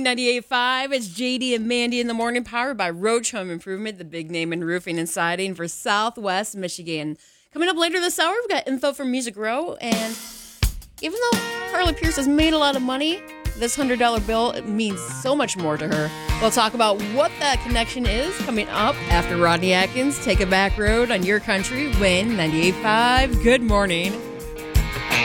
98.5, it's JD and Mandy in the morning, powered by Roach Home Improvement, the big name in roofing and siding for Southwest Michigan. Coming up later this hour, we've got info from Music Row, and even though Carly Pierce has made a lot of money, this $100 bill means so much more to her. We'll talk about what that connection is coming up after Rodney Atkins, Take a Back Road on Your Country, Win 98.5. Good morning.